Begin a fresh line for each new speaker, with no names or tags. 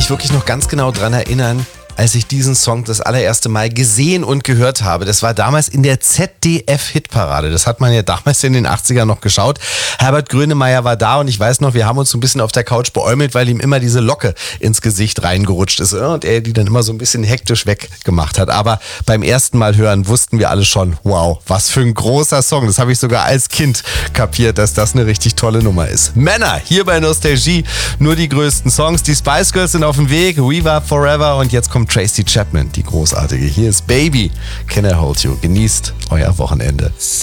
mich wirklich noch ganz genau dran erinnern, als ich diesen Song das allererste Mal gesehen und gehört habe. Das war damals in der ZDF-Hitparade. Das hat man ja damals in den 80ern noch geschaut. Herbert Grönemeyer war da und ich weiß noch, wir haben uns so ein bisschen auf der Couch beäumelt, weil ihm immer diese Locke ins Gesicht reingerutscht ist und er die dann immer so ein bisschen hektisch weggemacht hat. Aber beim ersten Mal hören wussten wir alle schon, wow, was für ein großer Song. Das habe ich sogar als Kind kapiert, dass das eine richtig tolle Nummer ist. Männer, hier bei Nostalgie, nur die größten Songs. Die Spice Girls sind auf dem Weg, Viva Forever und jetzt kommt Tracy Chapman, die großartige. Hier ist Baby, Can I Hold You? Genießt euer Wochenende.